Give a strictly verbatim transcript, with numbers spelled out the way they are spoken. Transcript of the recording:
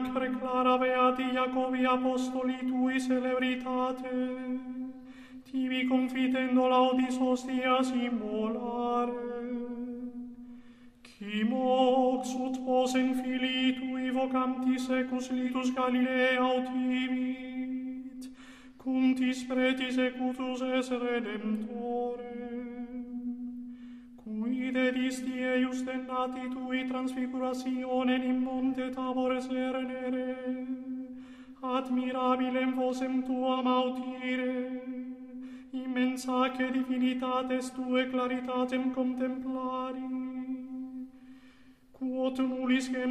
acre clara beati Iacobi apostoli tui celebritate, tibi confitendo laudis hostias immolare. Qui mox ut posem filii tui vocantis secus litus Galilea autivit, cuntis pretis ecutus es Redemptore, cui dedisti eius dennati tui transfigurationem in monte Tabor cernere, admirabilem vocem tuam audire, immensaque divinitates tue claritatem contemplari, quod nullis